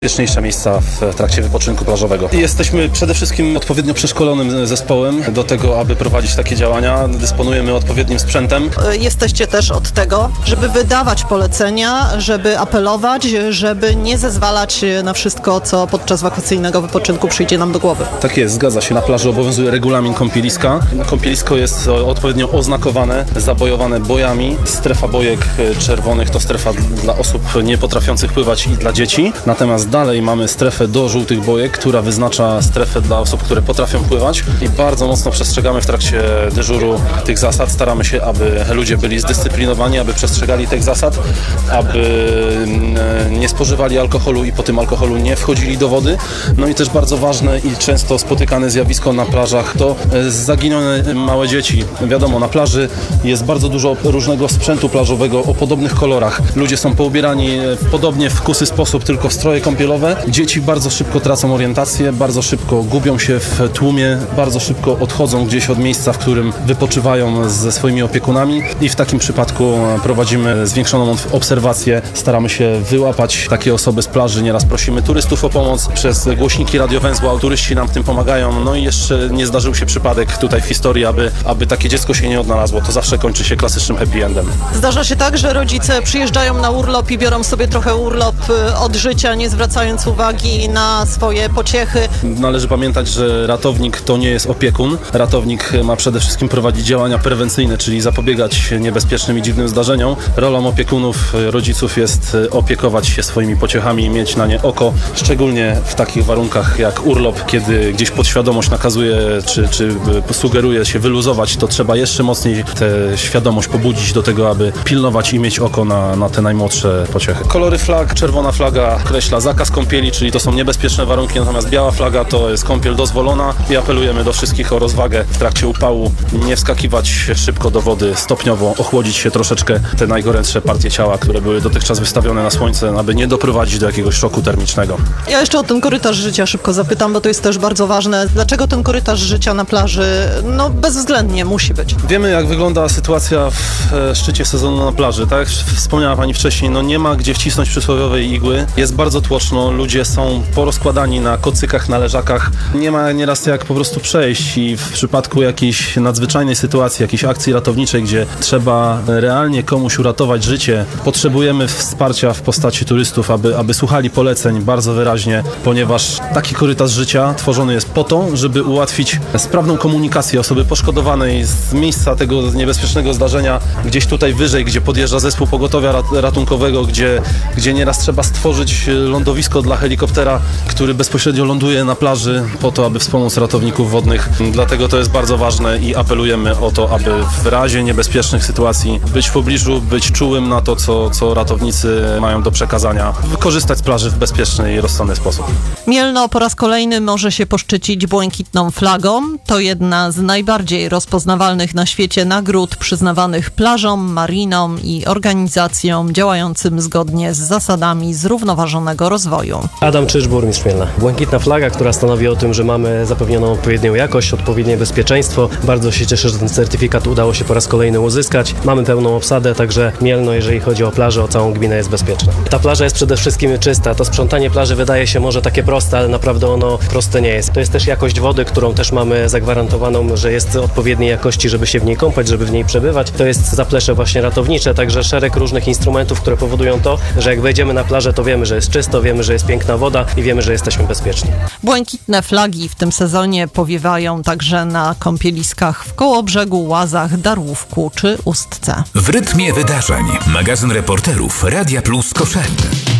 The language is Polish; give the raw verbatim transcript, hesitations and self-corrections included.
Bezpieczniejsze miejsca w trakcie wypoczynku plażowego. Jesteśmy przede wszystkim odpowiednio przeszkolonym zespołem do tego, aby prowadzić takie działania. Dysponujemy odpowiednim sprzętem. Jesteście też od tego, żeby wydawać polecenia, żeby apelować, żeby nie zezwalać na wszystko, co podczas wakacyjnego wypoczynku przyjdzie nam do głowy. Tak jest, zgadza się. Na plaży obowiązuje regulamin kąpieliska. Kąpielisko jest odpowiednio oznakowane, zabojowane bojami. Strefa bojek czerwonych to strefa dla osób nie potrafiących pływać i dla dzieci. Natomiast dalej mamy strefę do żółtych bojek, która wyznacza strefę dla osób, które potrafią pływać i bardzo mocno przestrzegamy w trakcie dyżuru tych zasad. Staramy się, aby ludzie byli zdyscyplinowani, aby przestrzegali tych zasad, aby nie spożywali alkoholu i po tym alkoholu nie wchodzili do wody. No i też bardzo ważne i często spotykane zjawisko na plażach to zaginione małe dzieci. Wiadomo, na plaży jest bardzo dużo różnego sprzętu plażowego o podobnych kolorach. Ludzie są poubierani podobnie w kusy sposób, tylko w stroje kąpielowe. Dzieci bardzo szybko tracą orientację, bardzo szybko gubią się w tłumie, bardzo szybko odchodzą gdzieś od miejsca, w którym wypoczywają ze swoimi opiekunami i w takim przypadku prowadzimy zwiększoną obserwację, staramy się wyłapać takie osoby z plaży, nieraz prosimy turystów o pomoc przez głośniki radiowęzła, turyści nam w tym pomagają, no i jeszcze nie zdarzył się przypadek tutaj w historii, aby, aby takie dziecko się nie odnalazło, to zawsze kończy się klasycznym happy endem. Zdarza się tak, że rodzice przyjeżdżają na urlop i biorą sobie trochę urlop od życia, nie zwracając uwagi na swoje pociechy. Należy pamiętać, że ratownik to nie jest opiekun. Ratownik ma przede wszystkim prowadzić działania prewencyjne, czyli zapobiegać niebezpiecznym i dziwnym zdarzeniom. Rolą opiekunów, rodziców jest opiekować się swoimi pociechami i mieć na nie oko, szczególnie w takich warunkach jak urlop, kiedy gdzieś podświadomość nakazuje, czy, czy sugeruje się wyluzować, to trzeba jeszcze mocniej tę świadomość pobudzić do tego, aby pilnować i mieć oko na, na te najmłodsze pociechy. Kolory flag, czerwona flaga określa zakaz kąpieli, czyli to są niebezpieczne warunki, natomiast biała flaga to jest kąpiel dozwolona i apelujemy do wszystkich o rozwagę w trakcie upału, nie wskakiwać szybko do wody, stopniowo ochłodzić się troszeczkę te najgorętsze partie ciała, które były dotychczas wystawione na słońce, aby nie doprowadzić do jakiegoś szoku termicznego. Ja jeszcze o ten korytarz życia szybko zapytam, bo to jest też bardzo ważne. Dlaczego ten korytarz życia na plaży, no bezwzględnie musi być? Wiemy, jak wygląda sytuacja w szczycie sezonu na plaży, tak jak wspomniała Pani wcześniej, no nie ma gdzie wcisnąć przysłowiowej igły, jest bardzo tłoczno, ludzie są porozkładani na kocykach, na leżakach, nie ma nieraz jak po prostu przejść i w przypadku jakiejś nadzwyczajnej sytuacji, jakiejś akcji ratowniczej, gdzie trzeba realnie komuś uratować życie, potrzebujemy wsparcia w postaci turystów, aby, aby słuchali poleceń bardzo wyraźnie, ponieważ taki korytarz życia tworzony jest po to, żeby ułatwić sprawną komunikację osoby poszkodowanej z miejsca tego niebezpiecznego zdarzenia, gdzieś tutaj wyżej, gdzie podjeżdża zespół pogotowia ratunkowego, gdzie, gdzie nieraz trzeba stworzyć lądowisko dla helikoptera, który bezpośrednio ląduje na plaży po to, aby wspomóc ratowników wodnych. Dlatego to jest bardzo ważne i apelujemy o to, aby w razie niebezpiecznych sytuacji być w pobliżu, być czułym na to, co, co ratownicy mają do przekazania, wykorzystać z plaży w bezpieczny i rozsądny sposób. Mielno po raz kolejny może się poszczycić błękitną flagą. To jedna z najbardziej rozpoznawalnych na świecie nagród przyznawanych plażom, marinom i organizacjom działającym zgodnie z zasadami zrównoważonego rozwoju. Adam Czyż, burmistrz Mielna. Błękitna flaga, która stanowi o tym, że mamy zapewnioną odpowiednią jakość, odpowiednie bezpieczeństwo. Bardzo się cieszę, że ten certyfikat udało się po raz kolejny uzyskać. Mamy pełną obsadę, także Mielno, jeżeli chodzi o plażę, o całą gminę, jest bezpieczna. Ta plaża jest przede wszystkim czysta. To sprzątanie plaży wydaje się może takie proste, ale naprawdę ono proste nie jest. To jest też jakość wody, którą też mamy zagwarantowaną, że jest odpowiedniej jakości, żeby się w niej kąpać, żeby w niej przebywać. To jest zaplecze właśnie ratownicze, także szereg różnych instrumentów, które powodują to, że jak wejdziemy na plażę, to wiemy, że jest czysto, wiemy, że jest piękna woda i wiemy, że jesteśmy bezpieczni. Błękitne flagi w tym sezonie powiewają także na kąpieliskach w Kołobrzegu, Łazach, Darłówku czy Ustce. W rytmie wydarzeń. Magazyn reporterów Radia Plus Koszalin.